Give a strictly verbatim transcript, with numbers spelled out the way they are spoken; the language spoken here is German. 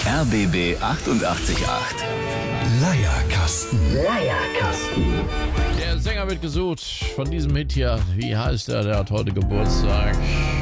R B B achtundachtzig Komma acht. Leierkasten. Leierkasten. Der Sänger wird gesucht von diesem Hit hier. Wie heißt er? Der hat heute Geburtstag.